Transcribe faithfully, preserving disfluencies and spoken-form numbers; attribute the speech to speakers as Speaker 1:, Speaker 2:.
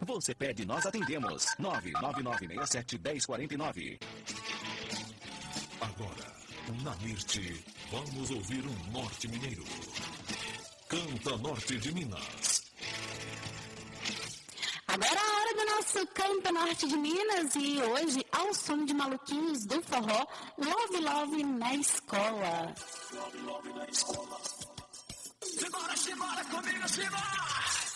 Speaker 1: Você pede, nós atendemos. nove nove nove seis sete um zero quatro nove.
Speaker 2: Agora, na Mirte, vamos ouvir um norte mineiro. Canta Norte de Minas.
Speaker 3: Agora é a hora do nosso Canta Norte de Minas e hoje, ao som de Maluquinhos do Forró, Love Love na Escola.
Speaker 4: Love Love na Escola. Simbora, simbora comigo, simbora!